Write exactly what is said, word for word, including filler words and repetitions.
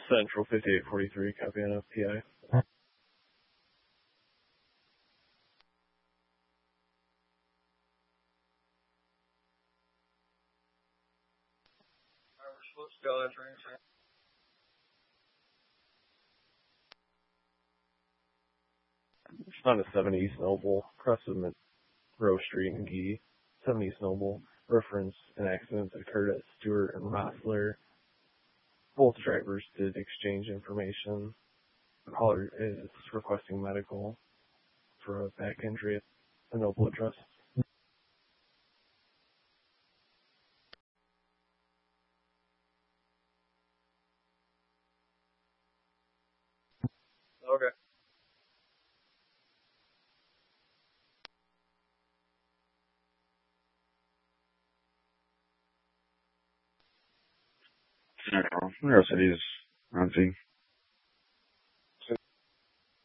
Central fifty-eight forty-three, copy on F P I. It's not a seven East Noble, crossing Grove Street and Gee. seven East Noble. Reference an accident that occurred at Stewart and Rossler. Both drivers did exchange information. The caller is requesting medical for a back injury at the Noble address. Okay. New York City's on scene.